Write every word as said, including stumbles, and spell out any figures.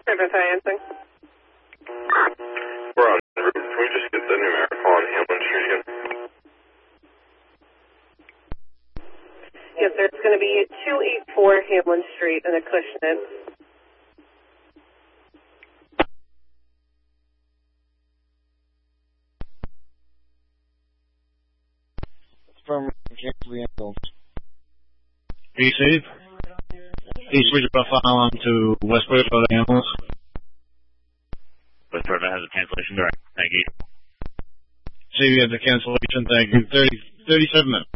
Service financing. We're on route. Can we just get the numerical on Hamlin Street again? Yes, sir. It's going to be two eighty-four Hamlin Street in Acushnet. From cancel the ambulance. Be safe. East Ridgeway file on to Westport for the ambulance. Westport has a cancellation direct. Thank you. See, we have the cancellation. Thank you. thirty, thirty-seven minutes.